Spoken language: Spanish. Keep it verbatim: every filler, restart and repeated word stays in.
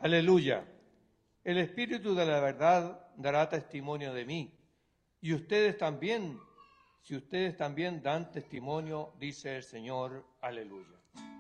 Aleluya. El Espíritu de la verdad dará testimonio de mí. Y ustedes también, si ustedes también dan testimonio, dice el Señor. Aleluya.